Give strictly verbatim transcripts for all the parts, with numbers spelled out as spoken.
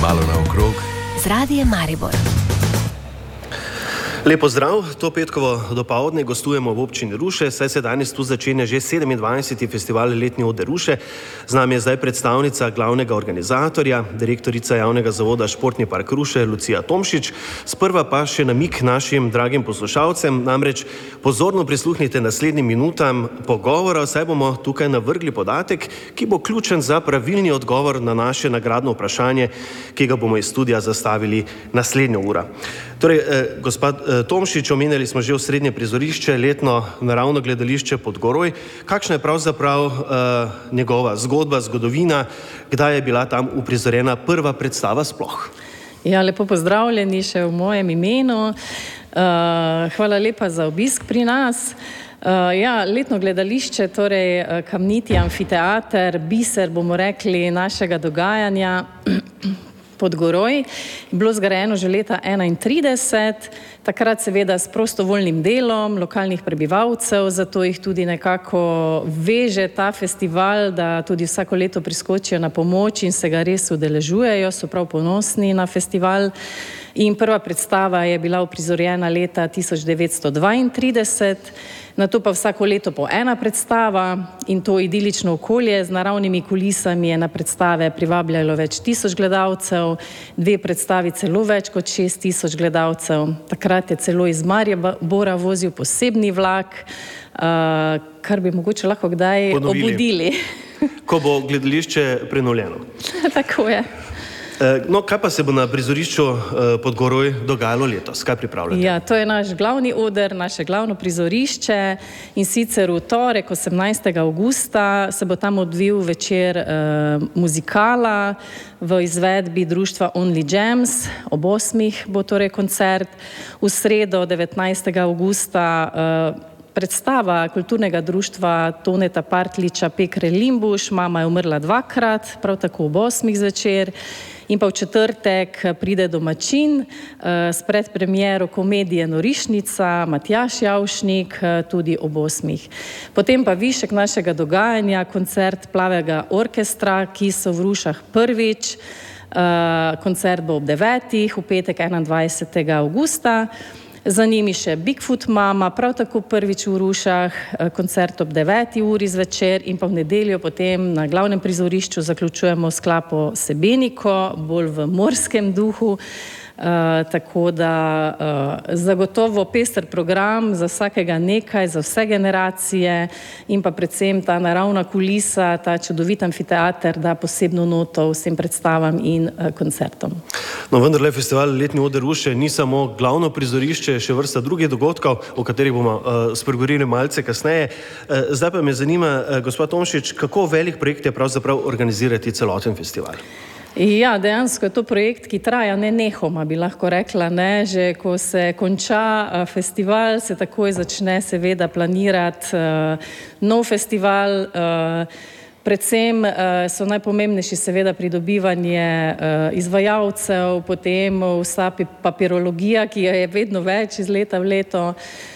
Malo naokrog z Radijem Maribor. Lep pozdrav, to petkovo dopoldne gostujemo v občini Ruše, saj se danes tu začenja že sedemindvajseti festival Letni ode Ruše. Z nami je zdaj predstavnica glavnega organizatorja, direktorica javnega zavoda Športni park Ruše, Lucija Tomšič. Sprva pa še namig našim dragim poslušalcem, namreč pozorno prisluhnite naslednjim minutam pogovora, saj bomo tukaj navrgli podatek, ki bo ključen za pravilni odgovor na naše nagradno vprašanje, ki ga bomo iz studia zastavili naslednjo uro. Torej, eh, gospod eh, Tomšič, omenjali smo že osrednje prizorišče, letno naravno gledališče Podgoroj. Kakšna je pravzaprav eh, njegova zgodba, zgodovina, kdaj je bila tam uprizorjena prva predstava sploh? Ja, lepo pozdravljeni še v mojem imenu. Uh, hvala lepa za obisk pri nas. Uh, ja, letno gledališče, torej kamniti amfiteater, biser, bomo rekli, našega dogajanja, Podgoroj, je bilo zgrajeno že leta enaintrideset, takrat seveda s prostovoljnim delom lokalnih prebivalcev, zato jih tudi nekako veže ta festival, da tudi vsako leto priskočijo na pomoč in se ga res udeležujejo, so prav ponosni na festival. In prva predstava je bila uprizorjena leta tisoč devetsto dvaintrideset, nato pa vsako leto po ena predstava in to idilično okolje z naravnimi kulisami je na predstave privabljalo več tisoč gledalcev, dve predstavi celo več kot šest tisoč gledalcev. Takrat je celo iz Maribora vozil posebni vlak, uh, kar bi mogoče lahko kdaj Ponovili. obudili. Ko bo gledališče prenovljeno. Tako je. No, kaj pa se bo na prizorišču Podgoroj dogajalo letos? Kaj pripravljate? Ja, to je naš glavni oder, naše glavno prizorišče in sicer v torek, osemnajstega avgusta, se bo tam odvil večer eh, muzikala v izvedbi društva Only Jams, ob osmih bo torej koncert, v sredo, devetnajstega avgusta, eh, predstava kulturnega društva Toneta Partliča Pekre Limbuš, Mama je umrla dvakrat, prav tako ob osmih zvečer. In pa v četrtek pride domačin uh, s predpremiero komedije Norišnica, Matjaž Javšnik, uh, tudi ob osmih. Potem pa višek našega dogajanja, koncert Plavega orkestra, ki so v Rušah prvič. Uh, koncert bo ob devetih, v petek enaindvajsetega avgusta. Za njimi še Bigfoot Mama, prav tako prvič v Rušah, koncert ob deveti uri zvečer in pa v nedeljo potem na glavnem prizorišču zaključujemo sklapo Sebeniko, bolj v morskem duhu. Uh, tako da uh, zagotovo pester program za vsakega nekaj, za vse generacije in pa predvsem ta naravna kulisa, ta čudovit amfiteater da posebno noto vsem predstavam in uh, koncertom. No, vendarle festival Letni ode Ruše ni samo glavno prizorišče, še vrsta drugih dogodkov, o katerih bomo uh, spregovorili malce kasneje. Uh, zdaj pa me zanima, uh, gospod Tomšič, kako velik projekt je pravzaprav organizirati celoten festival? Ja, dejansko je to projekt, ki traja nenehoma, bi lahko rekla, ne, že ko se konča festival, se takoj začne seveda planirati uh, nov festival, uh, predvsem uh, so najpomembnejši seveda pridobivanje uh, izvajalcev, potem vsa papirologija, ki je vedno več iz leta v leto,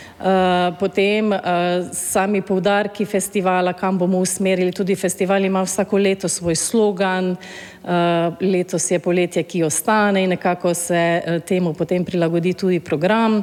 Uh, potem uh, sami poudarki festivala, kam bomo usmerili. Tudi festival ima vsako leto svoj slogan, uh, letos je poletje, ki ostane in nekako se uh, temu potem prilagodi tudi program.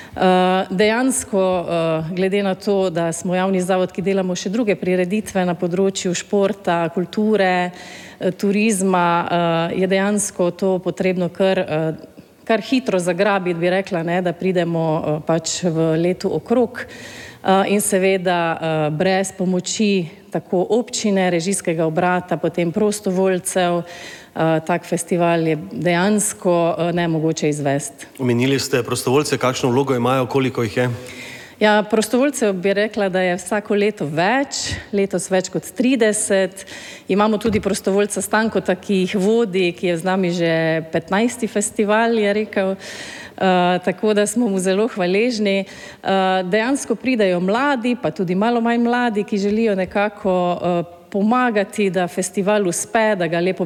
Uh, dejansko, uh, glede na to, da smo javni zavod, ki delamo še druge prireditve na področju športa, kulture, uh, turizma, uh, je dejansko to potrebno kar uh, kar hitro zagrabiti, bi rekla, ne, da pridemo uh, pač v letu okrog uh, in seveda uh, brez pomoči tako občine, režijskega obrata, potem prostovoljcev, uh, tak festival je dejansko uh, nemogoče izvesti. Omenili ste prostovoljce, kakšno vlogo imajo, koliko jih je? Ja, prostovoljcev bi rekla, da je vsako leto več, letos več kot trideset. Imamo tudi prostovoljca Stankota, ki jih vodi, ki je z nami že petnajsti festival, je rekel. Uh, tako da smo mu zelo hvaležni. Uh, dejansko pridejo mladi, pa tudi malo manj mladi, ki želijo nekako uh, pomagati, da festival uspe, da ga lepo